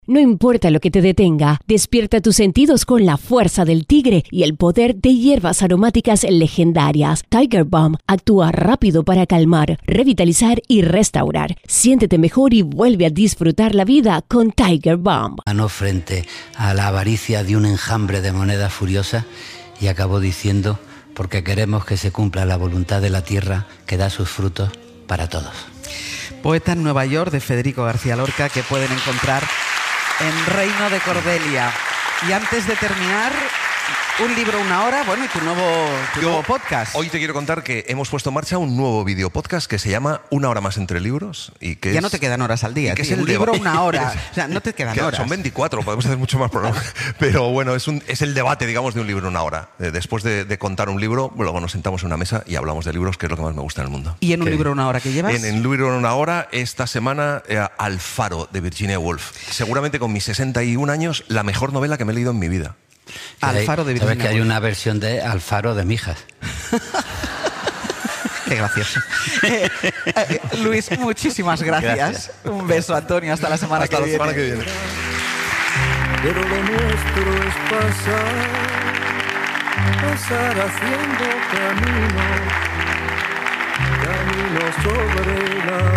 No importa lo que te detenga, despierta tus sentidos con la fuerza del tigre y el poder de hierbas aromáticas legendarias. Tiger Balm actúa rápido para calmar, revitalizar y restaurar. Siéntete mejor y vuelve a disfrutar la vida con Tiger Balm. Ganó frente a la avaricia de un enjambre de moneda furiosa y acabó diciendo: porque queremos que se cumpla la voluntad de la tierra que da sus frutos para todos. Poeta en Nueva York, de Federico García Lorca, que pueden encontrar en Reino de Cordelia. Y antes de terminar, un libro, una hora, bueno, y tu nuevo podcast. Hoy te quiero contar que hemos puesto en marcha un nuevo video podcast que se llama Una hora más entre libros. Y que ya no te quedan horas al día, que tío. es el un libro, una hora. O sea, no te quedan horas. Son 24, podemos hacer mucho más programas. Pero bueno, es el debate, digamos, de un libro, una hora. Después de contar un libro, luego nos sentamos en una mesa y hablamos de libros, que es lo que más me gusta en el mundo. ¿Y en un libro, una hora que llevas? En un libro, una hora, esta semana, Alfaro, de Virginia Woolf. Seguramente con mis 61 años, la mejor novela que me he leído en mi vida. Alfaro de Virginia Woolf. ¿Sabes que hay una versión de Alfaro de Mijas? Qué gracioso. Luis, muchísimas gracias. Un beso, Antonio. Hasta la semana que viene. Hasta la semana que viene. Pero lo nuestro es pasar haciendo camino sobre la